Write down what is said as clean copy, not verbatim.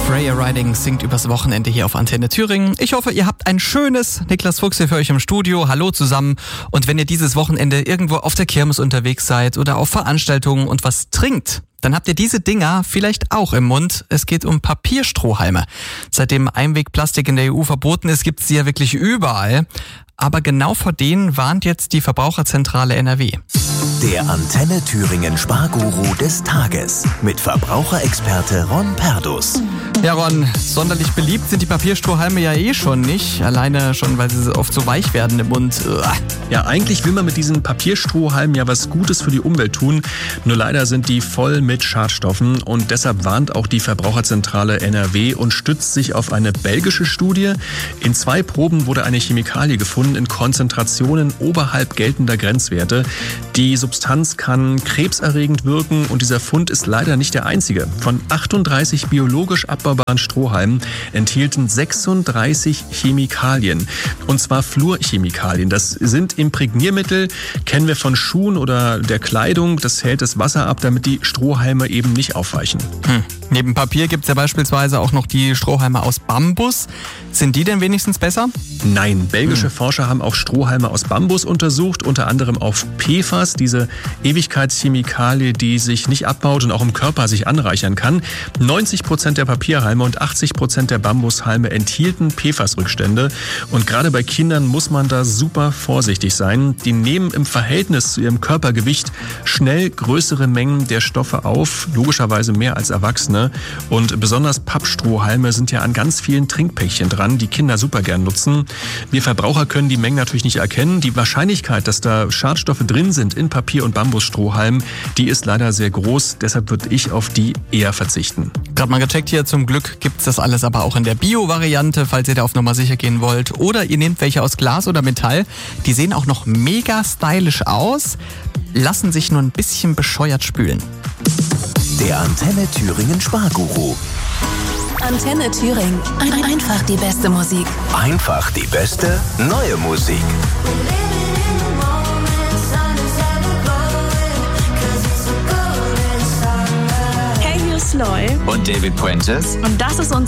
Freya Riding singt übers Wochenende hier auf Antenne Thüringen. Ich hoffe, ihr habt ein schönes. Niklas Fuchs hier für euch im Studio. Hallo zusammen. Und wenn ihr dieses Wochenende irgendwo auf der Kirmes unterwegs seid oder auf Veranstaltungen und was trinkt, dann habt ihr diese Dinger vielleicht auch im Mund. Es geht um Papierstrohhalme. Seitdem Einwegplastik in der EU verboten ist, gibt es sie ja wirklich überall. Aber genau vor denen warnt jetzt die Verbraucherzentrale NRW. Der Antenne Thüringen Sparguru des Tages mit Verbraucherexperte Ron Perdus. Ja, Ron, sonderlich beliebt sind die Papierstrohhalme ja eh schon nicht. Alleine schon, weil sie oft so weich werden im Mund. Ja, eigentlich will man mit diesen Papierstrohhalmen ja was Gutes für die Umwelt tun. Nur leider sind die voll mit Schadstoffen. Und deshalb warnt auch die Verbraucherzentrale NRW und stützt sich auf eine belgische Studie. In 2 Proben wurde eine Chemikalie gefunden in Konzentrationen oberhalb geltender Grenzwerte. Die Substanz kann krebserregend wirken und dieser Fund ist leider nicht der einzige. Von 38 biologisch abbaubaren Strohhalmen enthielten 36 Chemikalien. Und zwar Fluorchemikalien. Das sind Imprägniermittel, kennen wir von Schuhen oder der Kleidung. Das hält das Wasser ab, damit die Strohhalme eben nicht aufweichen. Neben Papier gibt es ja beispielsweise auch noch die Strohhalme aus Bambus. Sind die denn wenigstens besser? Nein, belgische Forscher haben auch Strohhalme aus Bambus untersucht, unter anderem auf PFAS, diese Ewigkeitschemikalie, die sich nicht abbaut und auch im Körper sich anreichern kann. 90% der Papierhalme und 80% der Bambushalme enthielten PFAS-Rückstände. Und gerade bei Kindern muss man da super vorsichtig sein. Die nehmen im Verhältnis zu ihrem Körpergewicht schnell größere Mengen der Stoffe auf, logischerweise mehr als Erwachsene. Und besonders Pappstrohhalme sind ja an ganz vielen Trinkpäckchen dran, die Kinder super gern nutzen. Wir Verbraucher können die Mengen natürlich nicht erkennen. Die Wahrscheinlichkeit, dass da Schadstoffe drin sind in Papier- und Bambusstrohhalmen, die ist leider sehr groß. Deshalb würde ich auf die eher verzichten. Gerade mal gecheckt hier, zum Glück gibt's das alles aber auch in der Bio-Variante, falls ihr da auf Nummer sicher gehen wollt. Oder ihr nehmt welche aus Glas oder Metall. Die sehen auch noch mega stylisch aus, lassen sich nur ein bisschen bescheuert spülen. Der Antenne Thüringen Sparguru. Antenne Thüringen. Einfach die beste Musik. Einfach die beste neue Musik. Hey, hier ist Loy. Und David Puentes. Und das ist unser